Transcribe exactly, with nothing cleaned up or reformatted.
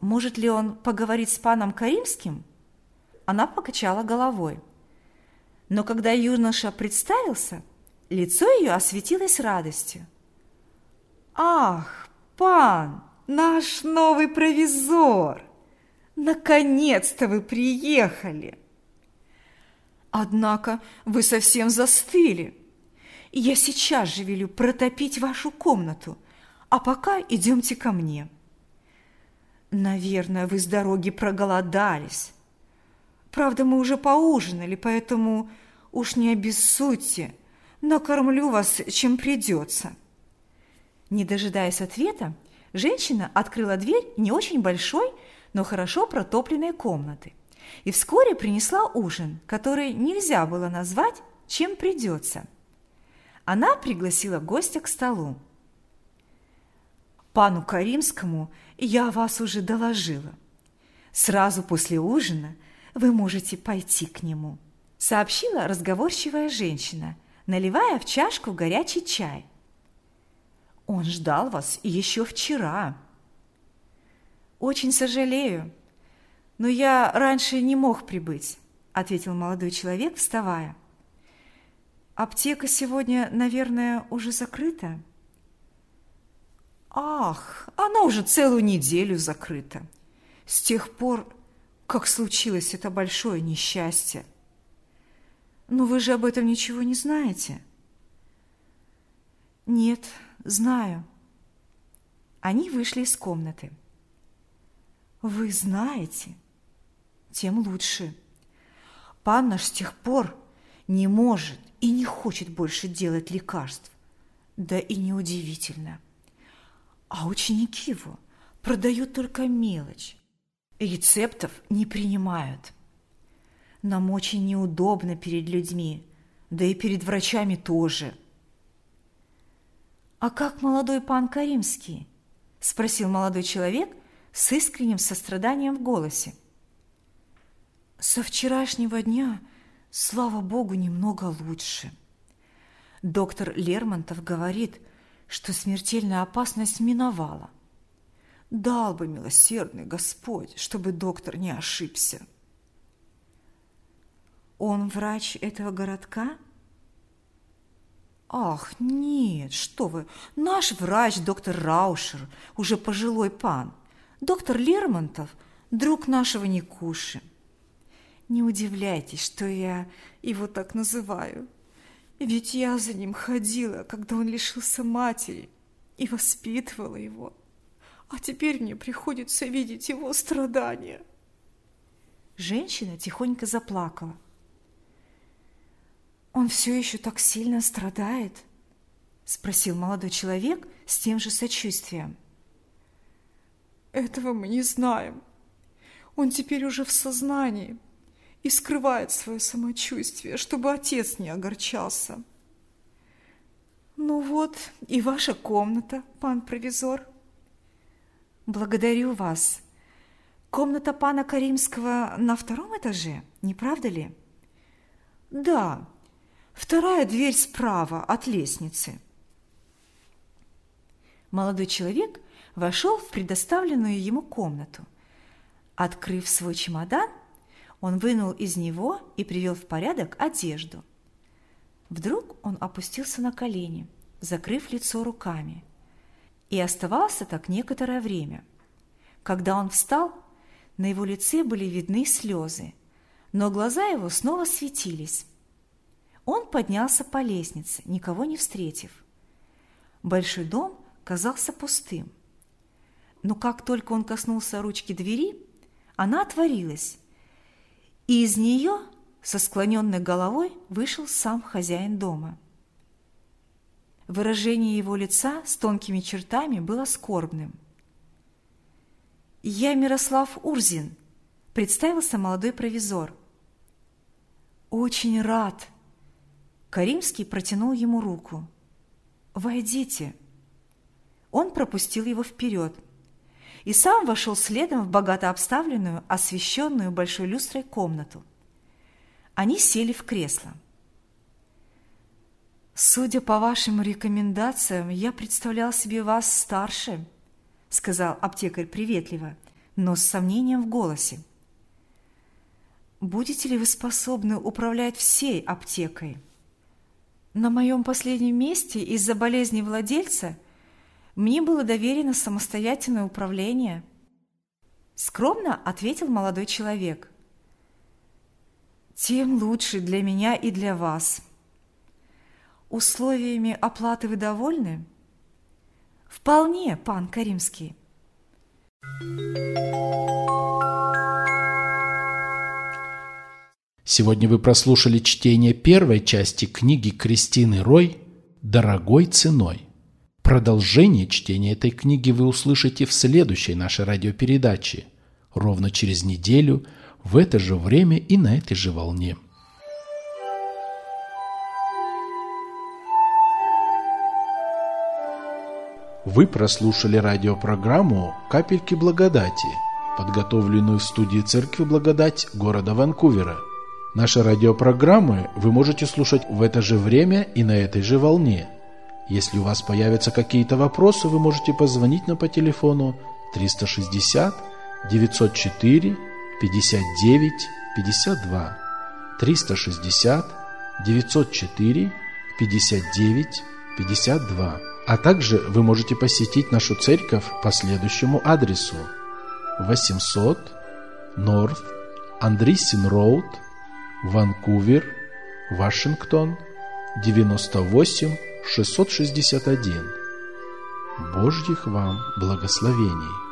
может ли он поговорить с паном Каримским? Она покачала головой. Но когда юноша представился, лицо ее осветилось радостью. «Ах, пан, наш новый провизор! Наконец-то вы приехали! Однако вы совсем застыли. Я сейчас же велю протопить вашу комнату, а пока идемте ко мне. Наверное, вы с дороги проголодались. Правда, мы уже поужинали, поэтому уж не обессудьте, накормлю вас, чем придется». Не дожидаясь ответа, женщина открыла дверь не очень большой, но хорошо протопленной комнаты и вскоре принесла ужин, который нельзя было назвать «чем придется». Она пригласила гостя к столу. «Пану Каримскому я вас уже доложила. Сразу после ужина вы можете пойти к нему», сообщила разговорчивая женщина, наливая в чашку горячий чай. «Он ждал вас еще вчера». «Очень сожалею, но я раньше не мог прибыть», ответил молодой человек, вставая. «Аптека сегодня, наверное, уже закрыта?» «Ах, она уже целую неделю закрыта, с тех пор, как случилось это большое несчастье». «Но вы же об этом ничего не знаете?» «Нет, знаю». Они вышли из комнаты. «Вы знаете? Тем лучше. Пан наш с тех пор не может и не хочет больше делать лекарств. Да и неудивительно. А ученики его продают только мелочь. Рецептов не принимают. Нам очень неудобно перед людьми, да и перед врачами тоже». «А как молодой пан Каримский?» – спросил молодой человек с искренним состраданием в голосе. «Со вчерашнего дня, слава богу, немного лучше. Доктор Лермонтов говорит, что смертельная опасность миновала. Дал бы милосердный Господь, чтобы доктор не ошибся». «Он врач этого городка?» «Ах, нет, что вы, наш врач, доктор Раушер, уже пожилой пан. Доктор Лермонтов – друг нашего Никуши. Не удивляйтесь, что я его так называю, ведь я за ним ходила, когда он лишился матери, и воспитывала его, а теперь мне приходится видеть его страдания». Женщина тихонько заплакала. «Он все еще так сильно страдает?» – спросил молодой человек с тем же сочувствием. «Этого мы не знаем. Он теперь уже в сознании и скрывает свое самочувствие, чтобы отец не огорчался». «Ну вот и ваша комната, пан провизор». «Благодарю вас. Комната пана Каримского на втором этаже, не правда ли?» «Да. Вторая дверь справа от лестницы». Молодой человек вошел в предоставленную ему комнату. Открыв свой чемодан, он вынул из него и привел в порядок одежду. Вдруг он опустился на колени, закрыв лицо руками, и оставался так некоторое время. Когда он встал, на его лице были видны слезы, но глаза его снова светились. Он поднялся по лестнице, никого не встретив. Большой дом казался пустым. Но как только он коснулся ручки двери, она отворилась, и из нее со склоненной головой вышел сам хозяин дома. Выражение его лица с тонкими чертами было скорбным. «Я Мирослав Урзин», – представился молодой провизор. «Очень рад». Каримский протянул ему руку. «Войдите». Он пропустил его вперед и сам вошел следом в богато обставленную, освещенную большой люстрой комнату. Они сели в кресло. «Судя по вашим рекомендациям, я представлял себе вас старше», — сказал аптекарь приветливо, но с сомнением в голосе. «Будете ли вы способны управлять всей аптекой? На моем последнем месте из-за болезни владельца мне было доверено самостоятельное управление», – скромно ответил молодой человек. «Тем лучше для меня и для вас. Условиями оплаты вы довольны?» «Вполне, пан Каримский». Сегодня вы прослушали чтение первой части книги Кристины Рой «Дорогой ценой». Продолжение чтения этой книги вы услышите в следующей нашей радиопередаче, ровно через неделю, в это же время и на этой же волне. Вы прослушали радиопрограмму «Капельки благодати», подготовленную в студии Церкви Благодать города Ванкувера. Наши радиопрограммы вы можете слушать в это же время и на этой же волне. Если у вас появятся какие-то вопросы, вы можете позвонить нам по телефону триста шестьдесят девятьсот четыре пятьдесят девять пятьдесят два, триста шестьдесят девятьсот четыре пятьдесят девять пятьдесят два. А также вы можете посетить нашу церковь по следующему адресу: восемьсот North Andreessen Road, Ванкувер, Вашингтон, девяносто восемь шестьсот шестьдесят один. Божьих вам благословений!